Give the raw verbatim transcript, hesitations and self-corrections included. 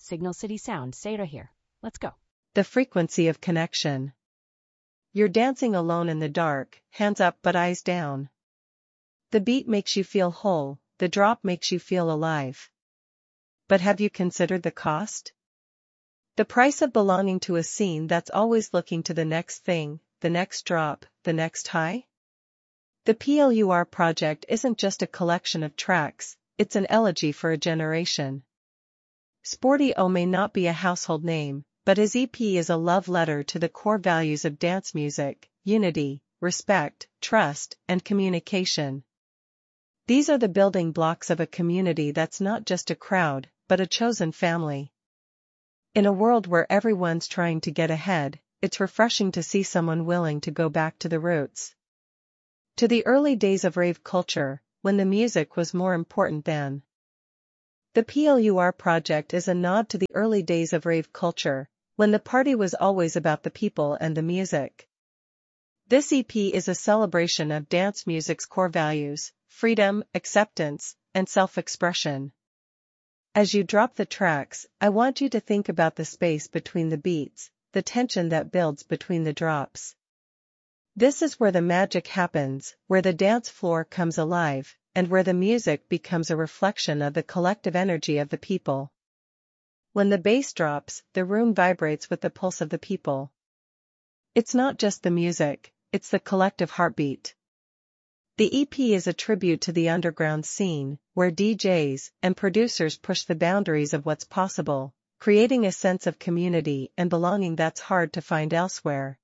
Signal City Sound. Say it right here. Let's go. The frequency of connection. You're dancing alone in the dark, hands up but eyes down. The beat makes you feel whole, the drop makes you feel alive. But have you considered the cost? The price of belonging to a scene that's always looking to the next thing, the next drop, the next high? The P L U R project isn't just a collection of tracks, it's an elegy for a generation. Sporty O may not be a household name, but his E P is a love letter to the core values of dance music: unity, respect, trust, and communication. These are the building blocks of a community that's not just a crowd, but a chosen family. In a world where everyone's trying to get ahead, it's refreshing to see someone willing to go back to the roots. To the early days of rave culture, when the music was more important than. The P L U R project is a nod to the early days of rave culture, when the party was always about the people and the music. This E P is a celebration of dance music's core values: freedom, acceptance, and self-expression. As you drop the tracks, I want you to think about the space between the beats, the tension that builds between the drops. This is where the magic happens, where the dance floor comes alive, and where the music becomes a reflection of the collective energy of the people. When the bass drops, the room vibrates with the pulse of the people. It's not just the music, it's the collective heartbeat. The E P is a tribute to the underground scene, where D Js and producers push the boundaries of what's possible, creating a sense of community and belonging that's hard to find elsewhere.